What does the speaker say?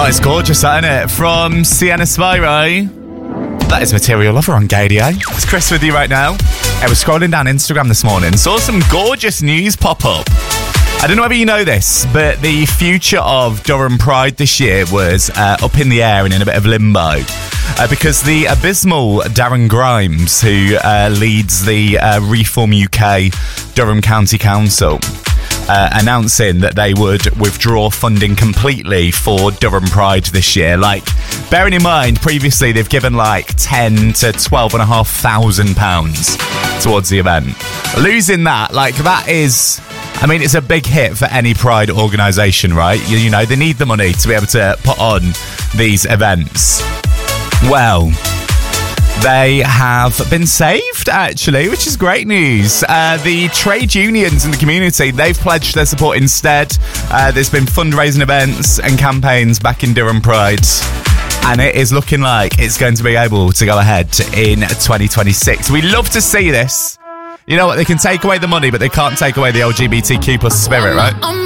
Oh, it's gorgeous, isn't it? From Sienna Spyro. That is Material Lover on Gaydio. It's Chris with you right now. I was scrolling down Instagram this morning, saw some gorgeous news pop up. I don't know whether you know this, but the future of Durham Pride this year was up in the air and in a bit of limbo. Because the abysmal Darren Grimes, who leads the Reform UK Durham County Council, announcing that they would withdraw funding completely for Durham Pride this year. Like, bearing in mind, previously they've given like £10,000 to £12,500 towards the event. Losing that, like, that is... I mean, it's a big hit for any Pride organisation, right? You know, they need the money to be able to put on these events. Well, they have been saved, actually, which is great news. The trade unions in the community, they've pledged their support instead. There's been fundraising events and campaigns back in Durham Pride, and it is looking like it's going to be able to go ahead in 2026. We love to see this. You know what, they can take away the money, but they can't take away the LGBTQ+ spirit, right?